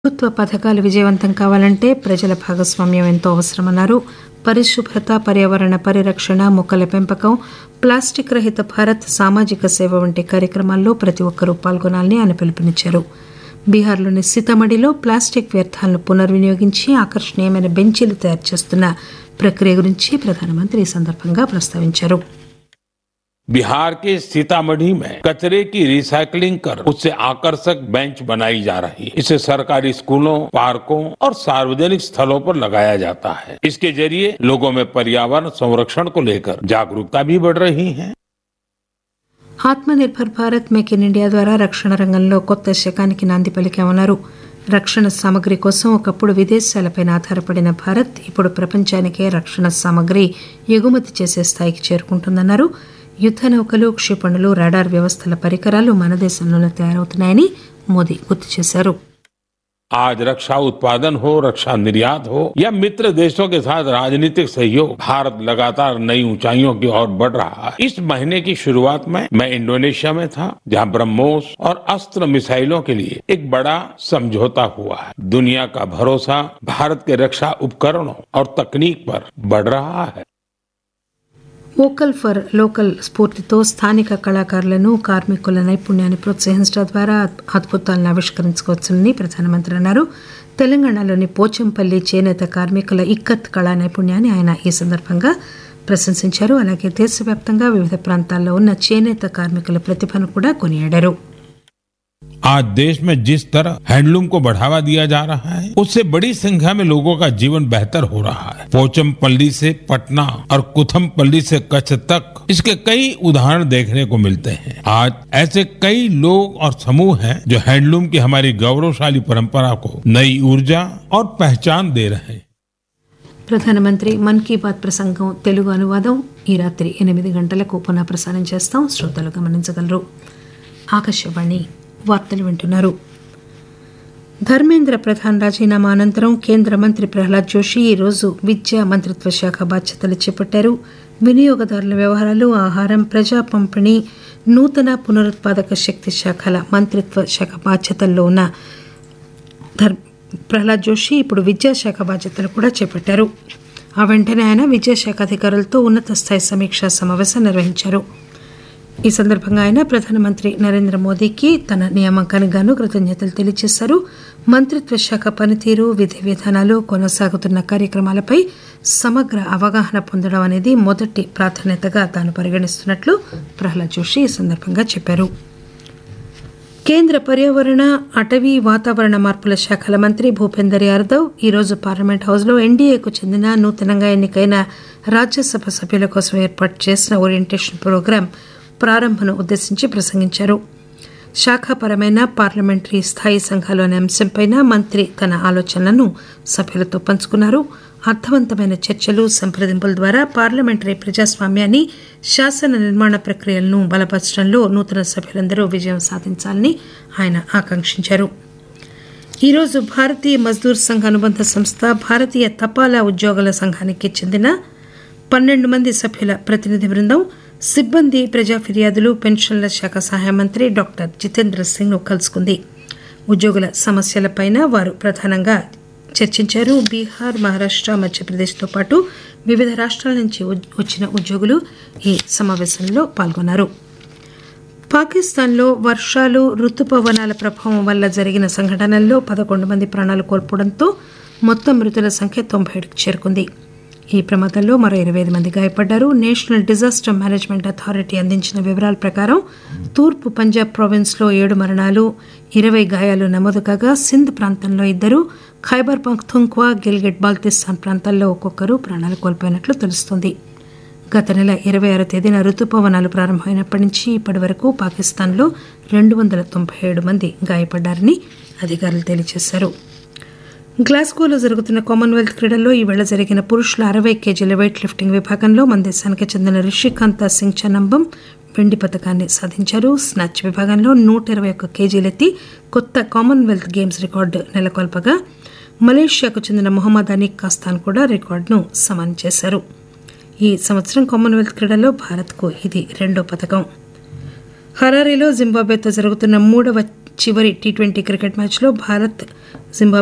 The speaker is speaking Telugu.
ప్రభుత్వ పథకాలు విజయవంతం కావాలంటే ప్రజల భాగస్వామ్యం ఎంతో అవసరమన్నారు. పరిశుభ్రత, పర్యావరణ పరిరక్షణ, మొక్కల పెంపకం, ప్లాస్టిక్ రహిత భారత్, సామాజిక సేవ వంటి కార్యక్రమాల్లో ప్రతి ఒక్కరూ పాల్గొనాలని ఆయన పిలుపునిచ్చారు. బీహార్లోని సీతామఢీలో ప్లాస్టిక్ వ్యర్థాలను పునర్వినియోగించి ఆకర్షణీయమైన బెంచీలు తయారు చేస్తున్న ప్రక్రియ గురించి ప్రధానమంత్రి ఈ సందర్భంగా ప్రస్తావించారు. बिहार के सीतामढ़ी में कचरे की रिसाइकलिंग कर उससे आकर्षक बेंच बनाई जा रही है. इसे सरकारी स्कूलों, पार्कों और सार्वजनिक स्थलों पर लगाया जाता है. इसके जरिए लोगों में पर्यावरण संरक्षण को लेकर जागरूकता भी बढ़ रही है. Atmanirbhar Bharat, make in India ద్వారా రక్షణ రంగంలో కొత్త శకానికి నాంది పలికామన్నారు. రక్షణ సామగ్రి కోసం ఒకప్పుడు విదేశాలపై ఆధారపడిన భారత్ ఇప్పుడు ప్రపంచానికే రక్షణ సామగ్రి ఎగుమతి చేసే స్థాయికి చేరుకుంటుందన్నారు. యుద్ద నౌకలు, క్షిపణులు, రాడార్ వ్యవస్థల పరికరాలు మన దేశంలోనే తయారవుతున్నాయని మోదీ గుర్తు చేశారు. आज रक्षा उत्पादन हो, रक्षा निर्यात हो या मित्र देशों के साथ राजनीतिक सहयोग, भारत लगातार नई ऊंचाइयों की ओर बढ़ रहा है. इस महीने की शुरुआत में मैं इंडोनेशिया में था, जहां ब्रह्मोस और अस्त्र मिसाइलों के लिए एक बड़ा समझौता हुआ है. दुनिया का भरोसा भारत के रक्षा उपकरणों और तकनीक पर बढ़ रहा है. వోకల్ ఫర్ లోకల్ స్ఫూర్తితో స్థానిక కళాకారులను, కార్మికుల నైపుణ్యాన్ని ప్రోత్సహించడం ద్వారా అద్భుతాలను ఆవిష్కరించుకోవచ్చని ప్రధానమంత్రి అన్నారు. తెలంగాణలోని పోచంపల్లి చేనేత కార్మికుల ఇక్కత్ కళా నైపుణ్యాన్ని ఆయన ఈ సందర్భంగా ప్రశంసించారు. అలాగే దేశవ్యాప్తంగా వివిధ ప్రాంతాల్లో ఉన్న చేనేత కార్మికుల ప్రతిభను కూడా కొనియాడారు. आज देश में जिस तरह हैंडलूम को बढ़ावा दिया जा रहा है, उससे बड़ी संख्या में लोगों का जीवन बेहतर हो रहा है. पोचमपल्ली से पटना और कुथमपल्ली से कच्छ तक इसके कई उदाहरण देखने को मिलते हैं. आज ऐसे कई लोग और समूह हैं जो हैंडलूम की हमारी गौरवशाली परंपरा को नई ऊर्जा और पहचान दे रहे हैं. ప్రధానమంత్రి మన్ కీ బాత్ ప్రసంగం తెలుగు అనువాదం ఈ రాత్రి 8 గంటలకు పునః ప్రసారం చేస్తాం. శ్రోతలు గమనించగలరు. ఆకాశవాణి వార్తలు వింటున్నారు. ధర్మేంద్ర ప్రధాన్ రాజీనామా అనంతరం కేంద్ర మంత్రి ప్రహ్లాద్ జోషి ఈరోజు విద్యా మంత్రిత్వ శాఖ బాధ్యతలు చేపట్టారు. వినియోగదారుల వ్యవహారాలు, ఆహారం, ప్రజా పంపిణీ, నూతన పునరుత్పాదక శక్తి శాఖల మంత్రిత్వ శాఖ బాధ్యతల్లో ఉన్న ప్రహ్లాద్ జోషి ఇప్పుడు విద్యాశాఖ బాధ్యతలు కూడా చేపట్టారు. ఆ వెంటనే ఆయన విద్యాశాఖ అధికారులతో ఉన్నత స్థాయి సమీక్షా సమావేశం నిర్వహించారు. ఈ సందర్భంగా ఆయన ప్రధానమంత్రి నరేంద్ర మోదీకి తన నియామకానికి గాను కృతజ్ఞతలు తెలియజేశారు. మంత్రిత్వ శాఖ పనితీరు, విధి విధానాలు, కొనసాగుతున్న కార్యక్రమాలపై సమగ్ర అవగాహన పొందడం అనేది మొదటి ప్రాధాన్యతగా తాను పరిగణిస్తున్నట్లు ప్రహ్లాద్ జోషి ఈ సందర్భంగా చెప్పారు. కేంద్ర పర్యావరణ, అటవీ, వాతావరణ మార్పుల శాఖల మంత్రి భూపేందర్ యాదవ్ ఈరోజు పార్లమెంట్ హౌస్లో ఎన్డీఏకు చెందిన నూతనంగా ఎన్నికైన రాజ్యసభ సభ్యుల కోసం ఏర్పాటు చేసిన ఓరియంటేషన్ ప్రోగ్రాం ప్రారంభను ఉద్దేశించి ప్రసంగించారు. శాఖాపరమైన పార్లమెంటరీ స్థాయి సంఘాలు అనే అంశంపై మంత్రి తన ఆలోచనలను సభ్యులతో పంచుకున్నారు. అర్థవంతమైన చర్చలు, సంప్రదింపుల ద్వారా పార్లమెంటరీ ప్రజాస్వామ్యాన్ని, శాసన నిర్మాణ ప్రక్రియలను బలపరచడంలో నూతన సభ్యులందరూ విజయం సాధించాలని ఆయన ఆకాంక్షించారు. ఈరోజు భారతీయ మజ్దూర్ సంఘ్ అనుబంధ సంస్థ, భారతీయ తపాలా ఉద్యోగుల సంఘానికి చెందిన 12 మంది సభ్యుల ప్రతినిధి బృందం సిబ్బంది, ప్రజా ఫిర్యాదులు, పెన్షన్ల శాఖ సహాయ మంత్రి డాక్టర్ జితేంద్ర సింగ్ ను కలుసుకుంది. ఉద్యోగుల సమస్యలపై వారు ప్రధానంగా చర్చించారు. బీహార్, మహారాష్ట్ర, మధ్యప్రదేశ్తో పాటు వివిధ రాష్ట్రాల నుంచి వచ్చిన ఉద్యోగులు ఈ సమావేశంలో పాల్గొన్నారు. పాకిస్తాన్లో వర్షాలు, రుతుపవనాల ప్రభావం వల్ల జరిగిన సంఘటనల్లో 11 మంది ప్రాణాలు కోల్పోవడంతో మొత్తం మృతుల సంఖ్య 97కు చేరుకుంది. ఈ ప్రమాదంలో మరో 25 మంది గాయపడ్డారు. నేషనల్ డిజాస్టర్ మేనేజ్మెంట్ అథారిటీ అందించిన వివరాల ప్రకారం తూర్పు పంజాబ్ ప్రావిన్స్లో 7 మరణాలు, 20 గాయాలు నమోదు కాగా సింధ్ ప్రాంతంలో 2, ఖైబర్ పఖ్తూన్ఖ్వా, గిల్గిట్ బాల్టిస్తాన్ ప్రాంతాల్లో ఒక్కొక్కరు ప్రాణాలు కోల్పోయినట్లు తెలుస్తోంది. గత నెల 26వ తేదీన రుతుపవనాలు ప్రారంభమైనప్పటి నుంచి ఇప్పటి వరకు పాకిస్తాన్లో 297 మంది గాయపడ్డారని అధికారులు తెలియజేశారు. గ్లాస్గోలో జరుగుతున్న కామన్వెల్త్ క్రీడల్లో ఈవేళ జరిగిన పురుషుల 60 కేజీల వెయిట్ లిఫ్టింగ్ విభాగంలో మన దేశానికి చెందిన రిషికాంత సింగ్ చనంబం వెండి పతకాన్ని సాధించారు. స్నాచ్ విభాగంలో 121 కేజీలెత్తి కొత్త కామన్వెల్త్ గేమ్స్ రికార్డు నెలకొల్పగా మలేషియాకు చెందిన మొహమ్మద్ అనీక్ కాస్తాన్ కూడా రికార్డును సమానం చేశారు. ఈ సంవత్సరం కామన్వెల్త్ క్రీడల్లో భారత్కు ఇది 2వ పతకం. హరారీలో జింబాబ్వేతో జరుగుతున్న 3వ చివరి T20 క్రికెట్ మ్యాచ్లో భారత్ జింబాబ్వే